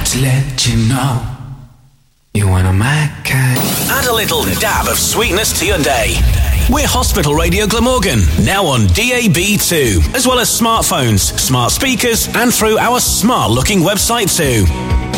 to let you know you're one of my kind. Add a little dab of sweetness to your day. We're Hospital Radio Glamorgan, now on DAB2, as well as smartphones, smart speakers, and through our smart-looking website too.